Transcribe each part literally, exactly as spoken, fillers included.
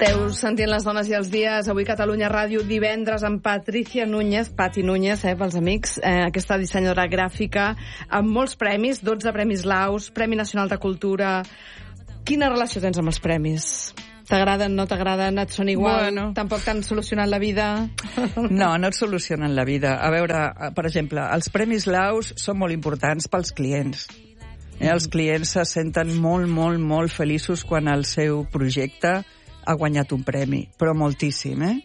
Esteu sentint Les dones i els dies, avui Catalunya Ràdio, divendres amb Patricia Núñez, Pati Núñez, eh, pels amics, eh, aquesta dissenyadora gràfica, amb molts premis, dotze premis Laus, Premi Nacional de Cultura. Quina relació tens amb els premis? T'agraden, no t'agraden, et són igual? Bueno. Tampoc t'han solucionat la vida? No, no et solucionen la vida. A veure, per exemple, els premis Laus són molt importants pels clients. Eh, els clients se senten molt, molt, molt feliços quan el seu projecte ha guanyat un premi, però moltíssim, eh?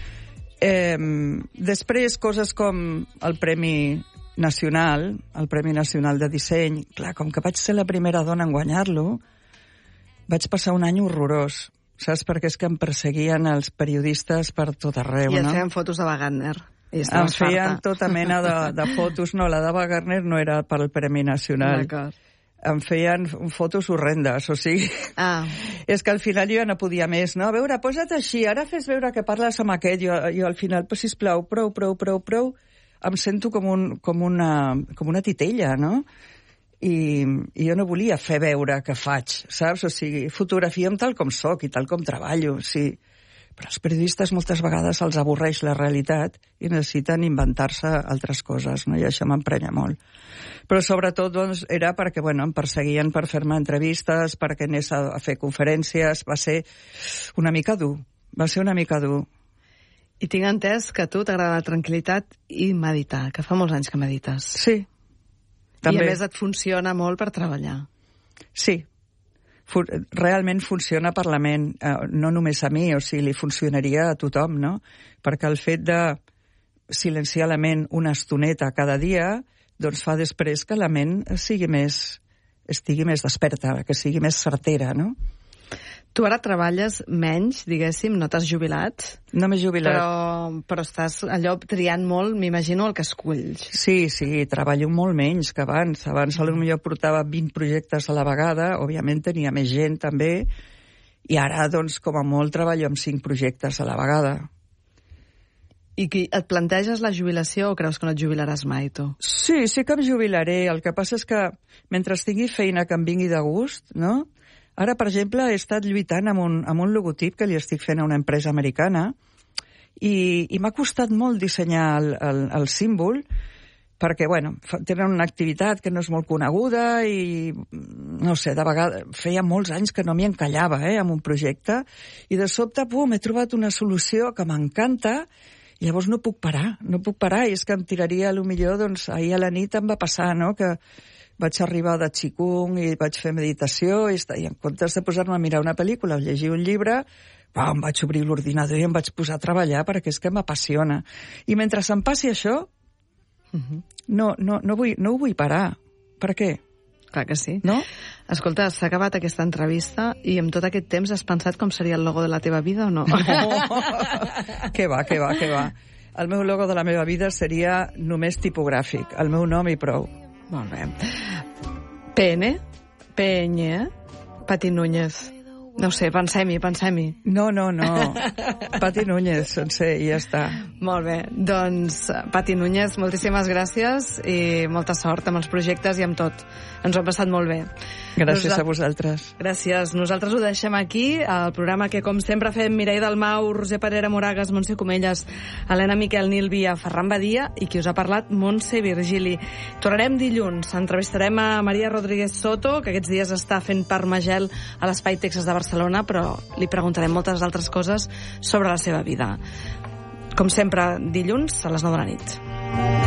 eh? Després, coses com el Premi Nacional, el Premi Nacional de Disseny, clar, com que vaig ser la primera dona en guanyar-lo, vaig passar un any horrorós, saps? Perquè és que em perseguien els periodistes per tot arreu, I et no? feien fotos de Wagner. I em feien tota mena de, de fotos. No, la de Wagner no era per al Premi Nacional. D'acord. Em feien fotos horrendes, o sigui... Ah. És que al final jo ja no podia més, no? A veure, posa't així, ara fes veure que parles amb aquest. Jo, jo al final, pues, sisplau, prou, prou, prou, prou, em sento com, un, com, una, com una titella, no? I, I jo no volia fer veure que faig, saps? O sigui, fotografia'm tal com soc i tal com treballo, sí. Però als periodistes moltes vegades els avorreix la realitat i necessiten inventar-se altres coses, no? I això m'emprenya molt. Però sobretot doncs, era perquè bueno, em perseguien per fer-me entrevistes, perquè anés a, a fer conferències. Va ser una mica dur, va ser una mica dur. I tinc entès que a tu t'agrada la tranquil·litat i meditar, que fa molts anys que medites. Sí, també. I a més et funciona molt per treballar. Sí, realment funciona per la ment, no només a mi, o sigui, li funcionaria a tothom, no? Perquè el fet de silenciar la ment una estoneta cada dia, doncs fa després que la ment sigui més, estigui més desperta, que sigui més certera, no? Tu ara treballes menys, diguéssim, no t'has jubilat? No m'he jubilat. Però, però estàs allò triant molt, m'imagino, el que esculls. Sí, sí, treballo molt menys que abans. Abans potser portava vint projectes a la vegada, òbviament tenia més gent també, i ara, doncs, com a molt, treballo amb cinc projectes a la vegada. I qui, et planteges la jubilació o creus que no et jubilaràs mai, tu? Sí, sí que em jubilaré. El que passa és que mentre tingui feina que em vingui de gust, no? Ara, per exemple, he estat lluitant amb un, amb un logotip que li estic fent a una empresa americana i, i m'ha costat molt dissenyar el, el, el símbol perquè, bueno, tenen una activitat que no és molt coneguda i, no sé, de vegades, feia molts anys que no m'hi encallava, eh, amb un projecte, i de sobte, pum, he trobat una solució que m'encanta. Llavors no puc parar, no puc parar, i és que em tiraria, potser, doncs, ahir a la nit em va passar, no?, que vaig arribar de Qigong i vaig fer meditació i, i en comptes de posar-me a mirar una pel·lícula o llegir un llibre, pam, vaig obrir l'ordinador i em vaig posar a treballar perquè és que m'apassiona. I mentre se'm passi això, uh-huh. no, no, no, vull, no ho vull parar. Per què? Clar que sí. No? Escolta, s'ha acabat aquesta entrevista i en tot aquest temps has pensat com seria el logo de la teva vida o no? No. Què va, què va, què va. El meu logo de la meva vida seria només tipogràfic, el meu nom i prou. Molt bé. P N? P N, eh? Pati Núñez. No sé, pensem-hi, pensem-hi. No, no, no. Pati Núñez, sencer, i ja està. Molt bé. Doncs, Pati Núñez, moltíssimes gràcies i molta sort amb els projectes i amb tot. Ens ho hem passat molt bé. Gràcies Nosaltres... a vosaltres. Gràcies. Nosaltres ho deixem aquí, el programa que, com sempre, fem Mireia Dalmau, Roser Parera Moragas, Montse Comelles, Helena Miquel, Nil Via, Ferran Badia i qui us ha parlat, Montse Virgili. Tornarem dilluns. Entrevistarem a Maria Rodríguez Soto, que aquests dies està fent Parmagel a l'Espai Texas de Barcelona, però li preguntarem moltes altres coses sobre la seva vida. Com sempre, dilluns a les nou de la nit.